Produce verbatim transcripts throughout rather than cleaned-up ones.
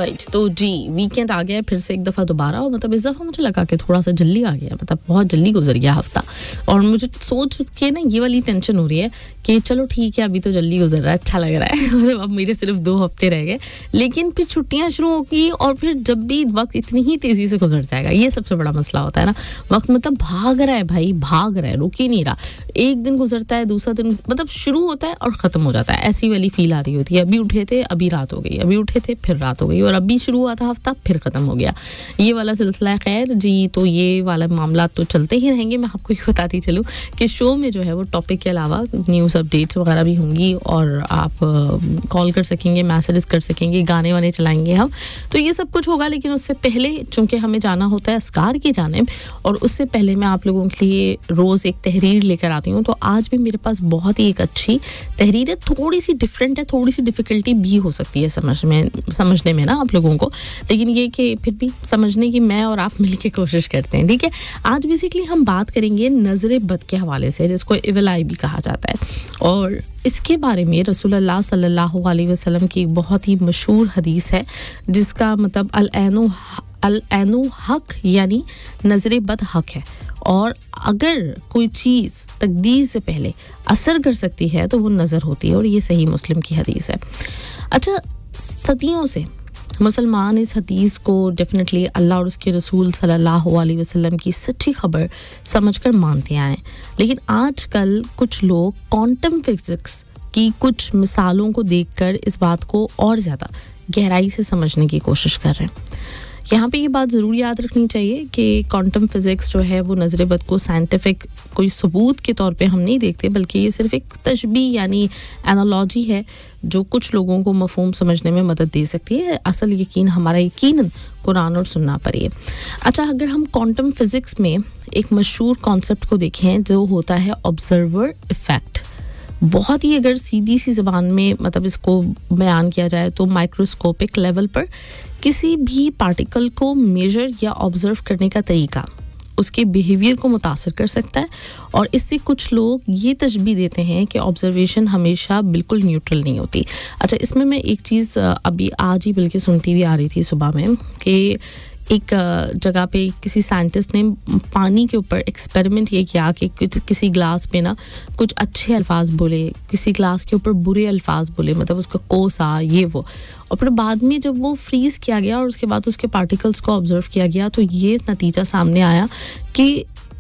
right right, तो जी weekend आ गया फिर से एक दफ़ा दोबारा और मतलब इस दफ़ा मुझे लगा कि थोड़ा सा जल्दी आ गया मतलब बहुत जल्दी गुजर गया हफ्ता और मुझे सोच के ना ये वाली टेंशन हो रही है कि चलो ठीक है अभी तो जल्दी गुजर रहा है अच्छा लग रहा है मतलब अब मेरे सिर्फ दो हफ्ते रह गए लेकिन फिर छुट्टियां शुरू होगी और फिर जब भी वक्त इतनी ही तेज़ी से गुजर जाएगा ये सबसे बड़ा मसला होता है ना वक्त मतलब भाग रहा है भाई भाग रहा है रुक ही नहीं रहा एक दिन गुजरता है दूसरा दिन मतलब शुरू होता है और ख़त्म हो जाता है ऐसी वाली फील आ रही होती है अभी उठे थे अभी रात हो गई अभी उठे थे फिर रात हो गई और अभी शुरू हुआ था हफ्ता फिर ख़त्म हो गया ये वाला सिलसिला है खैर जी तो ये वाला मामला तो चलते ही रहेंगे मैं आपको ये बताती चलूँ कि शो में जो है वो टॉपिक के अलावा न्यूज़ अपडेट्स वगैरह भी होंगी और आप कॉल कर सकेंगे मैसेजेस कर सकेंगे गाने वाने चलाएंगे हम तो ये सब कुछ होगा लेकिन उससे पहले चूँकि हमें जाना होता है अस्कार की जानिब और उससे पहले मैं आप लोगों के लिए रोज़ एक तहरीर लेकर आती हूँ तो आज भी मेरे पास बहुत ही एक अच्छी तहरीर है थोड़ी सी डिफरेंट है थोड़ी सी डिफ़िकल्टी भी हो सकती है समझ में समझने में ना आप लोगों को लेकिन ये कि फिर भी समझने की मैं और आप मिलके कोशिश करते हैं ठीक है आज बेसिकली हम बात करेंगे नज़र बद के हवाले से जिसको इविल आई भी कहा जाता है और इसके बारे में रसूलुल्लाह सल्लल्लाहु अलैहि वसल्लम की बहुत ही मशहूर हदीस है जिसका मतलब अल ऐनु अल ऐनु हक यानी नज़र बद हक है और अगर कोई चीज़ तकदीर से पहले असर कर सकती है तो वो नज़र होती है और ये सही मुस्लिम की हदीस है अच्छा सदियों से मुसलमान इस हदीस को डेफिनेटली अल्लाह और उसके रसूल सल्लल्लाहु अलैहि वसल्लम की सच्ची खबर समझकर मानते आए लेकिन आजकल कुछ लोग क्वांटम फिजिक्स की कुछ मिसालों को देखकर इस बात को और ज़्यादा गहराई से समझने की कोशिश कर रहे हैं यहाँ पे ये बात ज़रूर याद रखनी चाहिए कि क्वांटम फिज़िक्स जो है वो नज़र बद को साइंटिफिक कोई सबूत के तौर पे हम नहीं देखते बल्कि ये सिर्फ एक तशबीह यानी एनालॉजी है जो कुछ लोगों को मफ़हूम समझने में मदद दे सकती है असल यकीन हमारा यकीनन कुरान और सुन्ना पर ही अच्छा अगर हम क्वांटम फिज़िक्स में एक मशहूर कॉन्सेप्ट को देखें जो होता है ऑब्जर्वर इफ़ेक्ट बहुत ही अगर सीधी सी ज़बान में मतलब इसको बयान किया जाए तो माइक्रोस्कोपिक लेवल पर किसी भी पार्टिकल को मेजर या ऑब्जर्व करने का तरीका उसके बिहेवियर को मुतासर कर सकता है और इससे कुछ लोग ये तशबीह देते हैं कि ऑब्जर्वेशन हमेशा बिल्कुल न्यूट्रल नहीं होती अच्छा इसमें मैं एक चीज़ अभी आज ही बल्कि सुनती हुई आ रही थी सुबह में कि एक जगह पे किसी साइंटिस्ट ने पानी के ऊपर एक्सपेरिमेंट ये किया कि किसी ग्लास पे ना कुछ अच्छे अल्फाज बोले किसी ग्लास के ऊपर बुरे अल्फाज बोले मतलब उसका कोसा ये वो और फिर बाद में जब वो फ्रीज़ किया गया और उसके बाद उसके पार्टिकल्स को ऑब्जर्व किया गया तो ये नतीजा सामने आया कि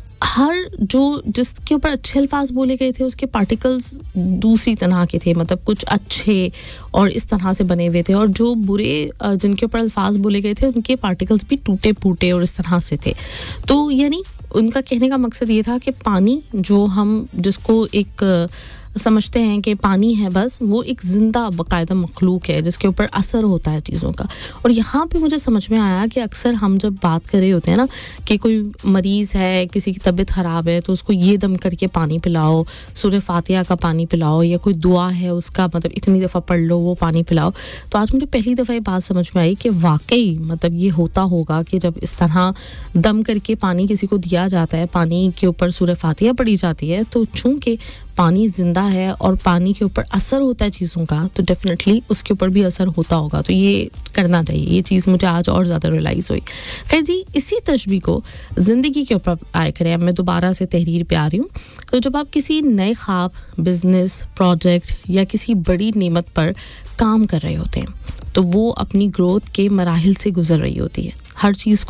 हर जो जिसके ऊपर अच्छे अल्फाज बोले गए थे उसके पार्टिकल्स दूसरी तरह के थे मतलब कुछ अच्छे और इस तरह से बने हुए थे और जो बुरे जिनके ऊपर अल्फाज बोले गए थे उनके पार्टिकल्स भी टूटे फूटे और इस तरह से थे तो यानी उनका कहने का मकसद ये था कि पानी जो हम जिसको एक समझते हैं कि पानी है बस वो एक ज़िंदा बाकायदा मखलूक है जिसके ऊपर असर होता है चीज़ों का और यहाँ पे मुझे समझ में आया कि अक्सर हम जब बात कर रहे होते हैं ना कि कोई मरीज़ है किसी की तबीयत ख़राब है तो उसको ये दम करके पानी पिलाओ सूरह फातिहा का पानी पिलाओ या कोई दुआ है उसका मतलब इतनी दफ़ा पढ़ लो वो पानी पिलाओ तो आज मुझे पहली दफ़ा ये बात समझ में आई कि वाकई मतलब ये होता होगा कि जब इस तरह दम करके पानी किसी को दिया जाता है पानी के ऊपर सूरह फातिहा पढ़ी जाती है तो चूँकि पानी ज़िंदा है और पानी के ऊपर असर होता है चीज़ों का तो डेफिनेटली उसके ऊपर भी असर होता होगा तो ये करना चाहिए ये चीज़ मुझे आज और ज़्यादा रियलाइज़ हुई खैर जी इसी तशबीह को ज़िंदगी के ऊपर आए करें अब मैं दोबारा से तहरीर पे आ रही हूँ तो जब आप किसी नए ख्वाब बिज़नेस प्रोजेक्ट या किसी बड़ी नेमत पर काम कर रहे होते हैं तो वो अपनी ग्रोथ के मराहिल से गुजर रही होती है हर चीज़